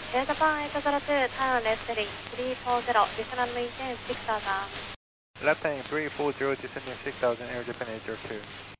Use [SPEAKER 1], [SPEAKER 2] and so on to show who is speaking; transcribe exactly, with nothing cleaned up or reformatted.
[SPEAKER 1] Air Japan eight zero two, turn left heading three four zero, descend maintain six thousand.
[SPEAKER 2] Left heading three four zero, descending six thousand, Air Japan eight zero two.